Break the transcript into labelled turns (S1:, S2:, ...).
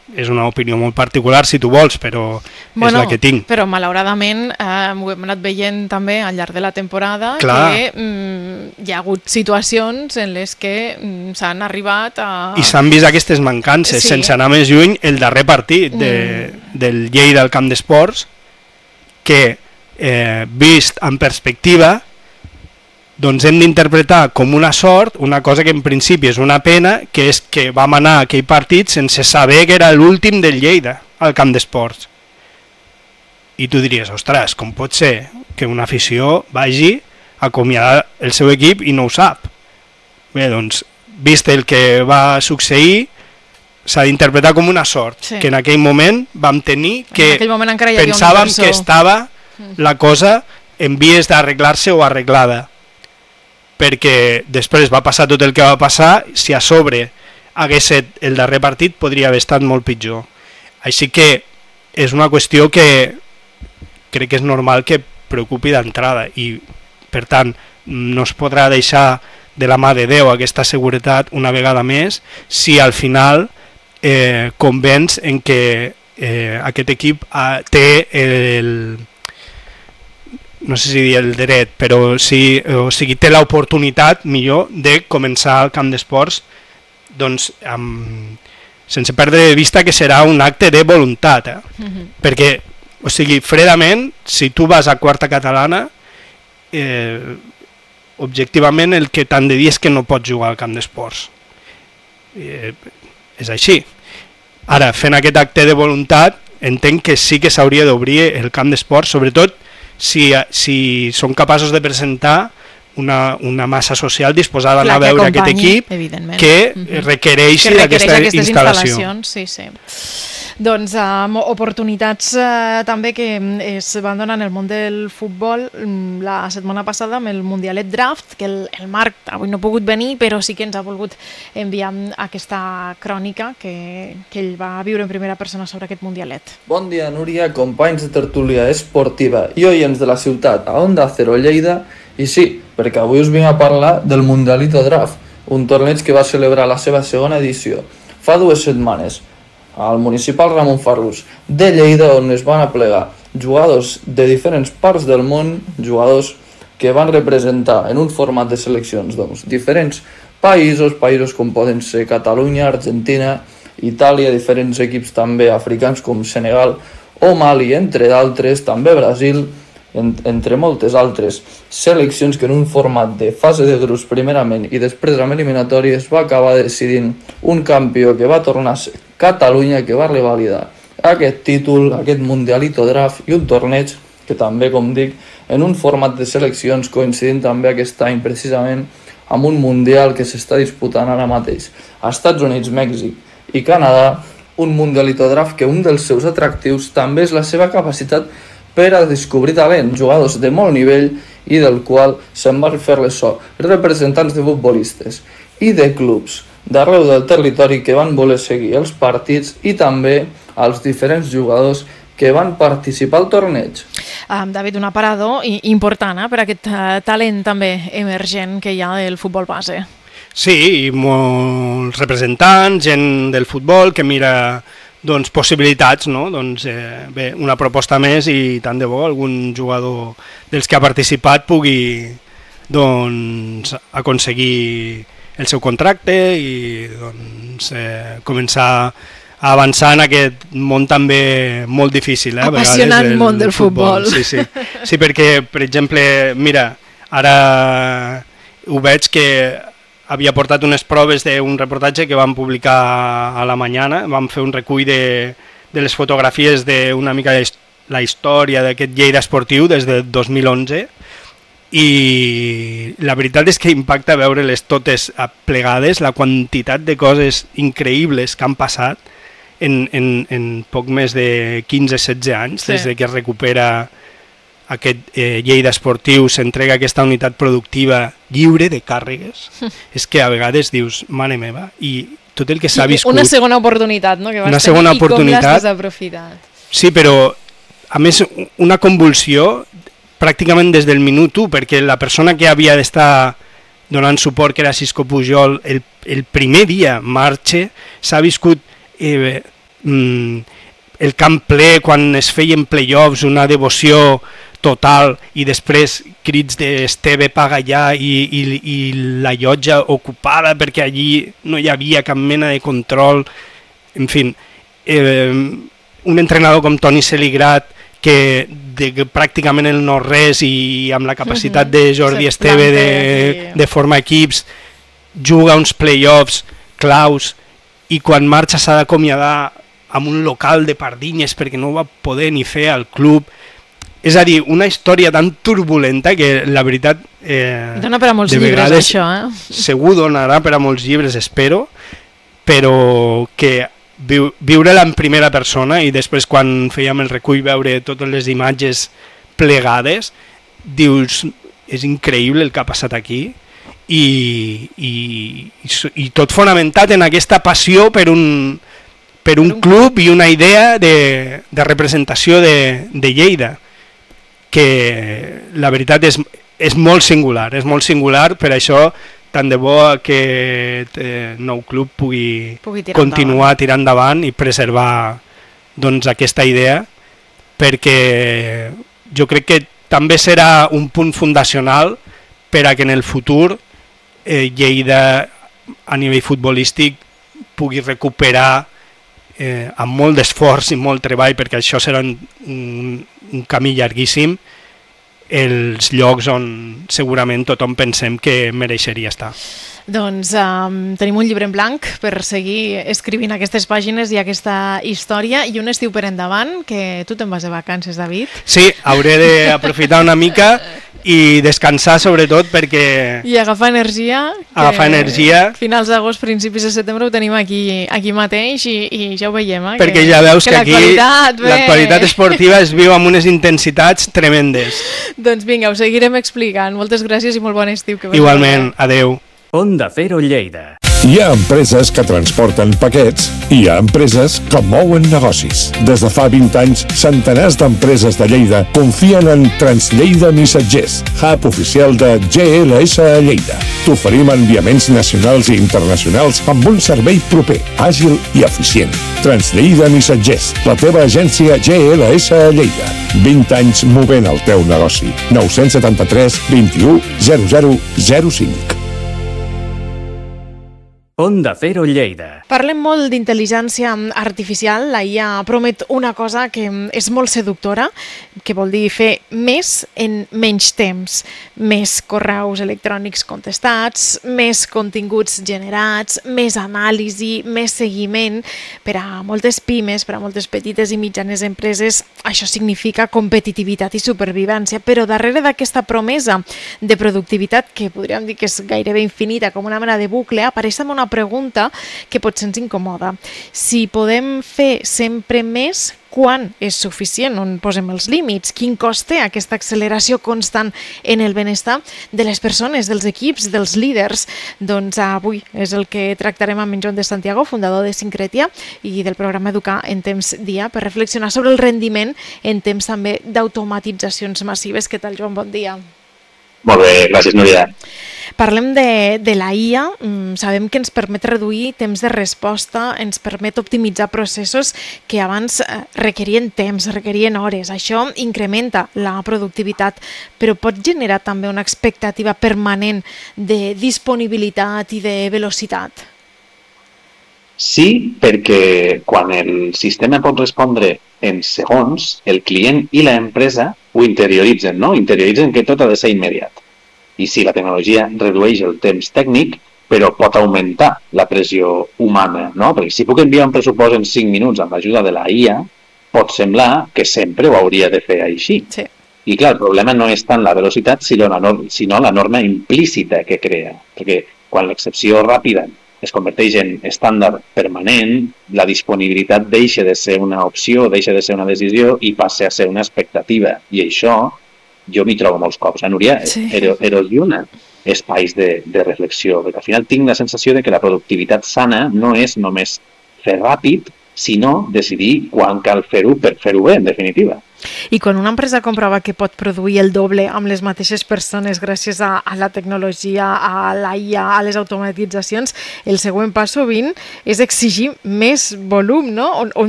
S1: és una opinió molt particular si tu vols, però és la que tinc.
S2: Però malauradament ho hem anat veient també al llarg de la temporada. Clar. Que hi ha hagut situacions en les que s'han arribat a...
S1: I s'han vist aquestes mancances, sense anar més lluny, el darrer partit del Lleida al Camp d'Esports, que vist en perspectiva, doncs hem d'interpretar com una sort una cosa que en principi és una pena, que és que vam anar a aquell partit sense saber que era l'últim del Lleida al Camp d'Esports. I tu diries, ostres, com pot ser que una afició vagi a acomiadar el seu equip i no ho sap? Bé, doncs, vist el que va succeir, s'ha d'interpretar com una sort, que en aquell moment vam tenir que pensàvem que estava la cosa en vies d'arreglar-se o arreglada, perquè després va passar tot el que va passar, si a sobre hagués estat el darrer partit podria haver estat molt pitjor. Així que és una qüestió que crec que és normal que preocupi d'entrada i per tant no es podrà deixar de la mà de Déu aquesta seguretat una vegada més si al final convenç en que aquest equip té no sé si dir el dret, però té l'oportunitat millor de començar al Camp d'Esports doncs, sense perdre de vista que serà un acte de voluntat, perquè, o sigui, fredament, si tu vas a quarta catalana, objectivament el que t'han de dir és que no pots jugar al Camp d'Esports. És així. Ara, fent aquest acte de voluntat, entenc que sí que s'hauria d'obrir el Camp d'Esports, sobretot si són capaços de presentar una massa social disposada a anar a veure aquest equip que requereixi d'aquesta instal·lació.
S2: Sí. Doncs oportunitats també que es van donar en el món del futbol la setmana passada amb el Mundialet Draft, que el Marc avui no ha pogut venir, però sí que ens ha volgut enviar aquesta crònica que ell va viure en primera persona sobre aquest Mundialet.
S3: Bon dia, Núria, companys de tertúlia esportiva i oients de la ciutat a Onda Cero Lleida. I sí, perquè avui us vinc a parlar del Mundialito Draft, un torneig que va celebrar la seva segona edició fa 2 setmanes al municipal Ramon Farrús de Lleida, on es van aplegar jugadors de diferents parts del món, jugadors que van representar en un format de seleccions diferents països com poden ser Catalunya, Argentina, Itàlia, diferents equips també africans com Senegal o Mali, entre d'altres, també Brasil, entre moltes altres seleccions que en un format de fase de grups primerament i després amb eliminatòries va acabar decidint un campió que va tornar a ser Catalunya, que va revalidar aquest títol, aquest Mundialito Draft i un torneig que també, com dic, en un format de seleccions coincidint també aquest any precisament amb un Mundial que s'està disputant ara mateix a Estats Units, Mèxic i Canadà, un Mundialito Draft que un dels seus atractius també és la seva capacitat per a descobrir talent, jugadors de molt nivell i del qual se'n va fer ressò representants de futbolistes i de clubs d'arreu del territori que van voler seguir els partits i també els diferents jugadors que van participar al torneig.
S2: David, un aparador important per aquest talent també emergent que hi ha del futbol base.
S1: Sí, i molts representants, gent del futbol que mira possibilitats, no? Bé, una proposta més i tant de bo algun jugador dels que ha participat pugui aconseguir el seu contracte i començar a avançar en aquest món també molt difícil.
S2: Apassionant món del futbol.
S1: Sí, perquè, per exemple, mira, ara ho veig que havia portat unes proves d'un reportatge que vam publicar a la Mañana, vam fer un recull de les fotografies d'una mica la història d'aquest Lleida esportiu des de 2011 i la veritat és que impacta veure-les totes plegades, la quantitat de coses increïbles que han passat en poc més de 15-16 anys, des de que es recupera aquest Lleida esportiu, s'entrega aquesta unitat productiva lliure de càrregues. És que a vegades dius, mare meva, i tot el que s'ha viscut...
S2: Una segona oportunitat, no?, que vas tenir i com l'has desaprofitat.
S1: Sí, però, a més, una convulsió pràcticament des del minut 1, perquè la persona que havia d'estar donant suport, que era Xisco Pujol, el primer dia marxa, s'ha viscut el camp ple quan es feien playoffs, una devoció total, i després crits d'Esteve paga ja i la llotja ocupada perquè allí no hi havia cap mena de control. En fi, un entrenador com Toni Seligrat, que pràcticament el no-res i amb la capacitat de Jordi Esteve de formar equips, juga uns playoffs claus i quan marxa s'ha d'acomiadar amb un local de Pardinyes perquè no ho va poder ni fer al club. És a dir, una història tan turbulenta que la veritat...
S2: Dona per a molts llibres això,
S1: Segur donarà per a molts llibres, espero, però que viure-la en primera persona i després quan fèiem el recull veure totes les imatges plegades, dius, és increïble el que ha passat aquí i tot fonamentat en aquesta passió per un club i una idea de representació de Lleida, que la veritat és molt singular, per això tant de bo que el nou club pugui continuar tirant endavant i preservar aquesta idea, perquè jo crec que també serà un punt fundacional per a que en el futur Lleida a nivell futbolístic pugui recuperar amb molt d'esforç i molt treball, perquè això serà un camí llarguíssim, els llocs on segurament tothom pensem que mereixeria estar.
S2: Doncs tenim un llibre en blanc per seguir escrivint aquestes pàgines i aquesta història, i un estiu per endavant, que tu te'n vas de vacances, David.
S1: Sí, hauré d'aprofitar una mica i descansar sobretot perquè...
S2: I agafar energia. Finals d'agost, principis de setembre ho tenim aquí mateix i ja ho veiem.
S1: Perquè ja veus que aquí l'actualitat esportiva es viu amb unes intensitats tremendes.
S2: Doncs vinga, ho seguirem explicant. Moltes gràcies i molt bon estiu.
S1: Igualment, adeu.
S4: Onda Cero Lleida.
S5: Hi ha empreses que transporten paquets i hi ha empreses que mouen negocis. Des de fa 20 anys, centenars d'empreses de Lleida confien en Translleida Missatgers, hub oficial de GLS a Lleida. T'oferim enviaments nacionals i internacionals amb un servei proper, àgil i eficient. Translleida Missatgers, la teva agència GLS a Lleida. 20 anys movent el teu negoci. 973 21 0005.
S4: Onda Cero Lleida.
S2: Parlem molt d'intel·ligència artificial. La IA promet una cosa que és molt seductora, que vol dir fer més en menys temps. Més correus electrònics contestats, més continguts generats, més anàlisi, més seguiment. Per a moltes pimes, per a moltes petites i mitjanes empreses, això significa competitivitat i supervivència. Però darrere d'aquesta promesa de productivitat, que podríem dir que és gairebé infinita, com una mena de bucle, apareix també una pregunta que potser ens incomoda. Si podem fer sempre més, quan és suficient? On posem els límits? Quin cost té aquesta acceleració constant en el benestar de les persones, dels equips, dels líders? Doncs avui és el que tractarem amb en Joan de Santiago, fundador de Sincretia i del programa Educar en Temps Dia, per reflexionar sobre el rendiment en temps també d'automatitzacions massives. Què tal, Joan? Bon dia.
S6: Molt bé, gràcies, Núria.
S2: Parlem de la IA. Sabem que ens permet reduir temps de resposta, ens permet optimitzar processos que abans requerien temps, requerien hores. Això incrementa la productivitat, però pot generar també una expectativa permanent de disponibilitat i de velocitat.
S6: Sí, perquè quan el sistema pot respondre en segons, el client i l'empresa ho interioritzen, no? Interioritzen que tot ha de ser immediat. I sí, la tecnologia redueix el temps tècnic, però pot augmentar la pressió humana, no? Perquè si puc enviar un pressupost en 5 minuts amb l'ajuda de la IA, pot semblar que sempre ho hauria de fer així.
S2: Sí.
S6: I clar, el problema no és tant la velocitat, sinó la norma implícita que crea. Perquè quan l'excepció ràpida es converteix en estàndard permanent, la disponibilitat deixa de ser una opció, deixa de ser una decisió i passa a ser una expectativa. I això jo m'hi trobo molts cops, Núria,
S2: sí.
S6: Erosiona espais de reflexió, perquè al final tinc la sensació de que la productivitat sana no és només fer ràpid, sinó decidir quan cal fer-ho per fer-ho bé, en definitiva.
S2: I quan una empresa comprova que pot produir el doble amb les mateixes persones gràcies a la tecnologia, a la IA, a les automatitzacions, el següent pas sovint és exigir més volum, no? On